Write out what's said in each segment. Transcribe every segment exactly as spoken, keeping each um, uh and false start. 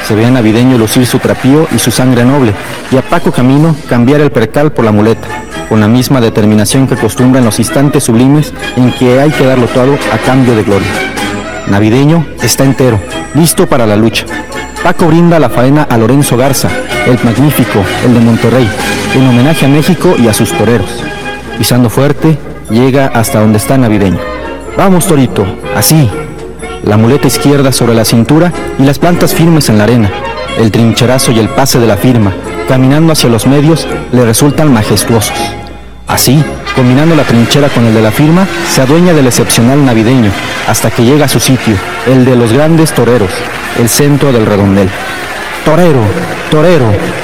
Se ve a Navideño lucir su trapío y su sangre noble, y a Paco Camino cambiar el percal por la muleta, con la misma determinación que acostumbra en los instantes sublimes en que hay que darlo todo a cambio de gloria. Navideño está entero, listo para la lucha. Paco brinda la faena a Lorenzo Garza, el magnífico, el de Monterrey, en homenaje a México y a sus toreros. Pisando fuerte, llega hasta donde está Navideño. ¡Vamos, torito! Así. La muleta izquierda sobre la cintura y las plantas firmes en la arena. El trincherazo y el pase de la firma, caminando hacia los medios, le resultan majestuosos. Así, combinando la trinchera con el de la firma, se adueña del excepcional Navideño, hasta que llega a su sitio, el de los grandes toreros, el centro del redondel. ¡Torero! ¡Torero!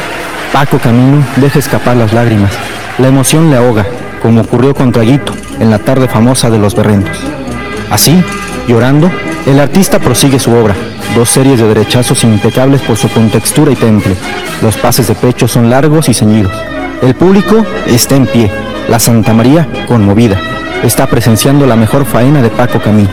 Paco Camino deja escapar las lágrimas. La emoción le ahoga, como ocurrió con Traguito en la tarde famosa de los berrendos. Así, llorando, el artista prosigue su obra. Dos series de derechazos impecables por su contextura y temple. Los pases de pecho son largos y ceñidos. El público está en pie. La Santa María, conmovida, está presenciando la mejor faena de Paco Camino.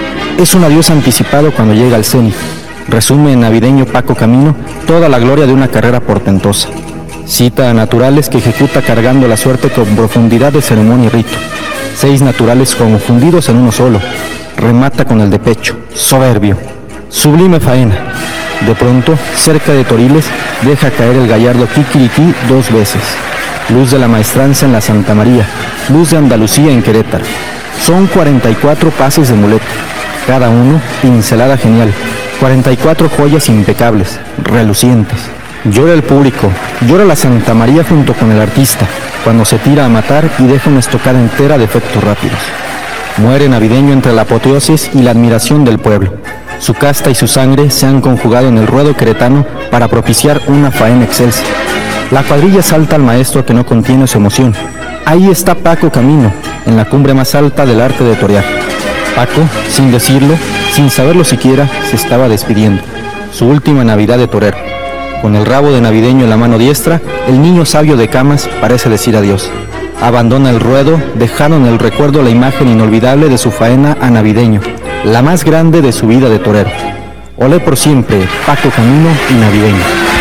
Es un adiós anticipado cuando llega al cenit. Resume en Navideño Paco Camino toda la gloria de una carrera portentosa. Cita a naturales que ejecuta cargando la suerte con profundidad de ceremonia y rito. Seis naturales confundidos en uno solo. Remata con el de pecho, soberbio. Sublime faena. De pronto, cerca de Toriles, deja caer el gallardo Kikiriki dos veces. Luz de la maestranza en la Santa María, luz de Andalucía en Querétaro. Son cuarenta y cuatro pases de muleta, cada uno pincelada genial. cuarenta y cuatro joyas impecables, relucientes. Llora el público, llora la Santa María junto con el artista, cuando se tira a matar y deja una estocada entera de efectos rápidos. Muere Navideño entre la apoteosis y la admiración del pueblo. Su casta y su sangre se han conjugado en el ruedo queretano para propiciar una faena excelsa. La cuadrilla salta al maestro que no contiene su emoción. Ahí está Paco Camino, en la cumbre más alta del arte de torear. Paco, sin decirlo, sin saberlo siquiera, se estaba despidiendo. Su última Navidad de torero. Con el rabo de Navideño en la mano diestra, el niño sabio de Camas parece decir adiós. Abandona el ruedo, dejando en el recuerdo la imagen inolvidable de su faena a Navideño, la más grande de su vida de torero. Olé por siempre, Paco Camino y Navideño.